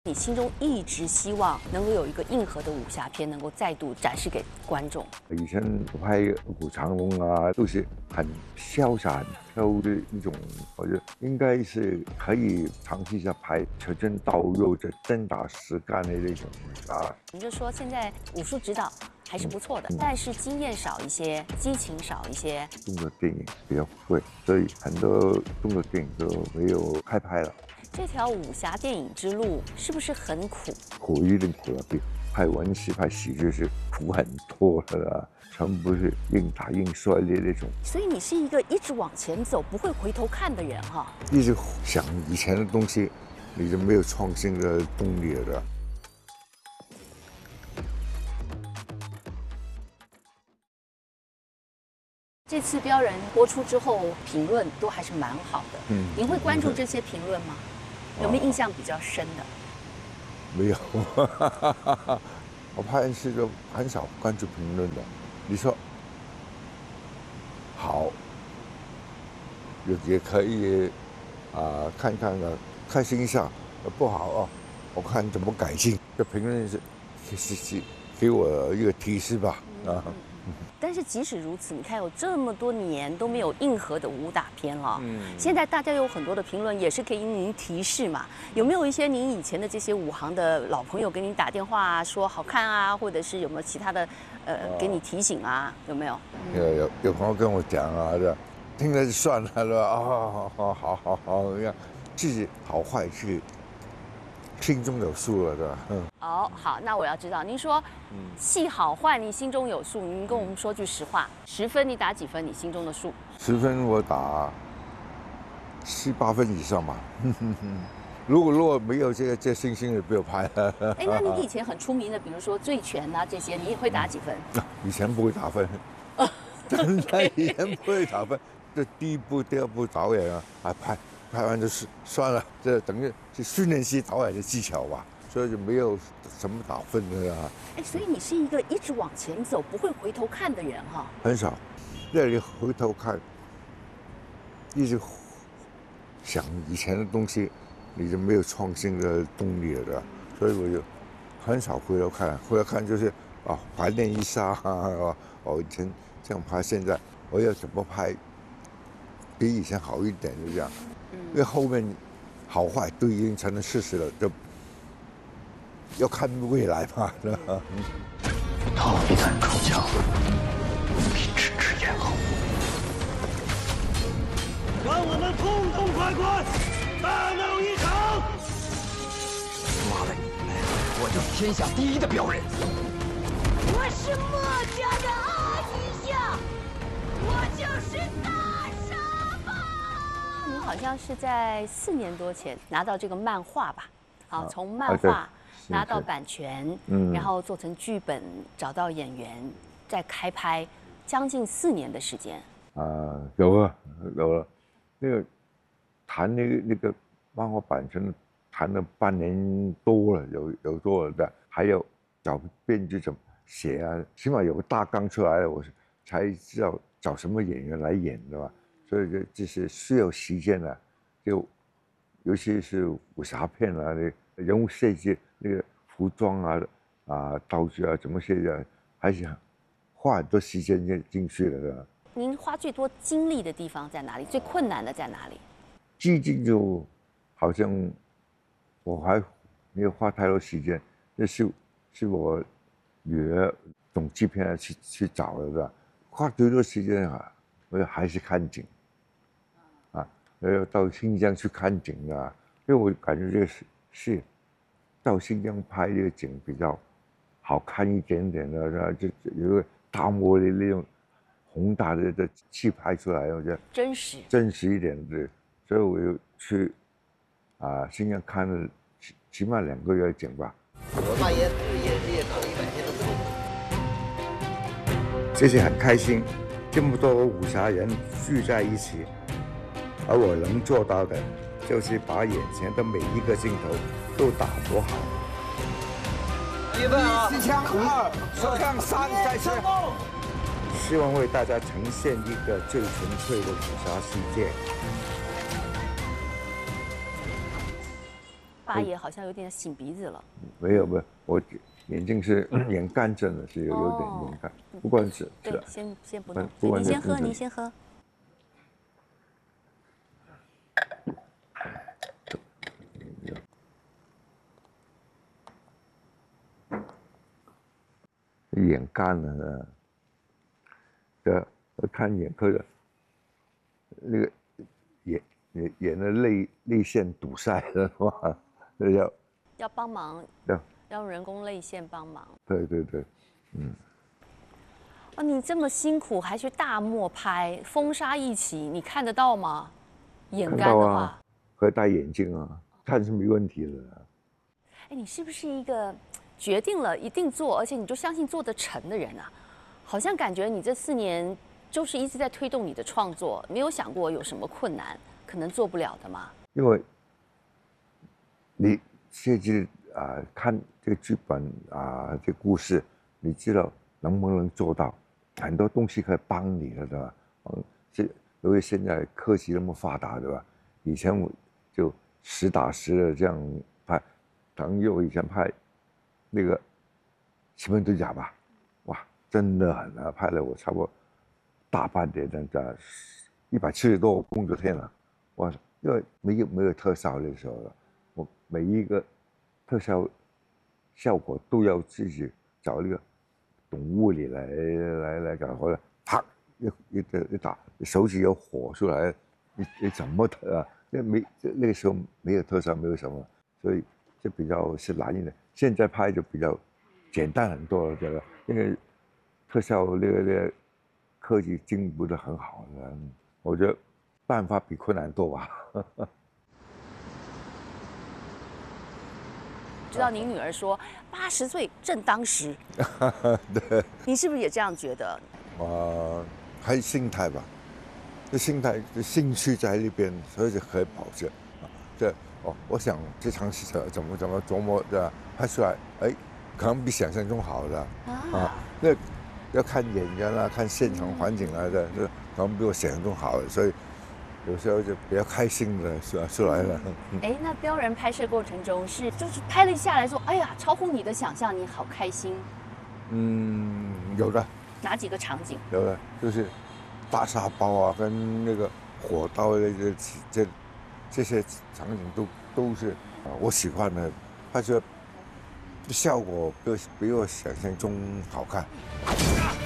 你心中一直希望能够有一个硬核的武侠片，能够再度展示给观众。 以前拍《虎长龙》啊，都是很潇洒、很飘的一种，我觉得应该是可以长期下拍车真到肉的真打实干的那种啊。 你就说现在武术指导还是不错的，但是经验少一些，激情少一些。 动作电影比较贵，所以很多动作电影都没有开拍了。 这条武侠电影之路是不是很苦？ 苦一定苦了，比拍文戏、拍喜剧是苦很多的啦，全部是硬打硬摔的那种。 所以你是一个一直往前走、不会回头看的人哈。 一直想以前的东西，你就没有创新的动力了。 这次《标人》播出之后，评论都还是蛮好的。您会关注这些评论吗？有没有印象比较深的？ 没有，我拍戏都很少关注评论的。你说好，也可以看看的，开心一下。不好哦，我看怎么改进。这评论是给我一个提示吧啊。 但是即使如此，你看有这么多年都没有硬核的武打片了。现在大家有很多的评论也是可以您提示嘛。有没有一些您以前的这些武行的老朋友给您打电话说好看啊，或者是有没有其他的给你提醒啊？有没有？ 有朋友跟我讲啊，听了就算了，是吧？好，自己好坏是心中有数了，对吧？ 哦，好，那我要知道，您说戏好坏你心中有数，您跟我们说句实话，10分你打几分？你心中的数 ？10分我打7、8分以上吧。如果没有这星星的，不要拍了。 哎，那你以前很出名的，比如说醉拳啊这些，你也会打几分？ 以前不会打分，真的以前不会打分。这第一部、第二部导演啊，拍完就是算了，这等于是训练系导演的技巧吧，所以就没有什么打分的啊。 哎，所以你是一个一直往前走、不会回头看的人哈。 很少，那里回头看，一直想以前的东西，你就没有创新的动力了，所以我就很少回头看。回头看就是怀念一下以前这样拍，现在我要怎么拍，比以前好一点，就这样。因为后面好坏都已经成了事实了，就要看未来嘛。 他一旦出鞘，比咫尺咽喉。 让我们痛痛快快大闹一场！ 抓了你，我就是天下第一的标人。 我是墨家的阿一夏，我就是大沙发。 你好像是在4年多前拿到这个漫画吧？好，从漫画拿到版权，然后做成剧本，找到演员，再开拍，将近4年的时间。 有了，那个谈那个漫画版权谈了半年多了，有多了的，还要找编剧怎么写啊，起码有个大纲出来了，我才知道找什么演员来演的吧。所以这是需要时间的，就尤其是武侠片啊，那人物设计、那个服装道具怎么设计，还是花很多时间进去了。 您花最多精力的地方在哪里？最困难的在哪里？ 最近就好像我还没有花太多时间，那是我女儿懂制片去找的，花最多时间我还是看景。要到新疆去看景啊，因为我感觉这个是到新疆拍这个景比较好看一点点的，然后就有个大漠的那种宏大的气拍出来，我觉得真实一点的，所以我又去新疆看了起码2个月景吧。 我大爷也搞100天的这次很开心，这么多武侠人聚在一起。而我能做到的，就是把眼前的每一个镜头都打磨好。 预备啊！机枪2，手枪3，再吃。 希望为大家呈现一个最纯粹的武侠世界。 八爷好像有点擤鼻子了。 没有，我眼睛是眼干症的，是有点眼干，不关事。 对，先不弄， 不关你先喝，你先喝。 眼干了，看眼科的，那个眼的泪腺堵塞了嘛， 要帮忙，要人工泪腺帮忙。 对， 哦，你这么辛苦还去大漠拍，风沙一起，你看得到吗？眼干的话， 会戴眼镜啊，看是没问题的。 哎，你是不是一个决定了一定做，而且你就相信做得成的人啊？好像感觉你这4年就是一直在推动你的创作，没有想过有什么困难可能做不了的吗？ 因为你设计看这个剧本这个故事，你知道能不能做到，很多东西可以帮你的，对吧？因为现在科技那么发达，对吧？以前我就实打实的这样拍，朋友以前拍那个《奇门遁甲》吧，哇，真的很难，拍了我差不多大半年的170多工作天了，哇！因为没有特效的时候了，我每一个特效效果都要自己找那个懂物理来搞，或者啪一打，手指有火出来，你怎么那个时候没有特效，没有什么，所以就比较是难一点。现在拍就比较简单很多了，这个因为特效那个科技进步的很好，我觉得办法比困难多吧。 知道您女儿说80岁正当时， 对， 你是不是也这样觉得？ 还是心态吧，这心态、兴趣在那边，所以就可以保证。我想这场戏怎么琢磨的拍出来，可能比想象中好的那要看演员啦，看现场环境来的，可能比我想象中好的，所以有时候就比较开心的出来了。 那标人拍摄过程中就是拍了下来说，哎呀，超乎你的想象，你好开心。 有的。 哪几个场景？ 有的，就是大沙包跟那个火刀的这些场景都是我喜欢的，拍出效果比我想象中好看。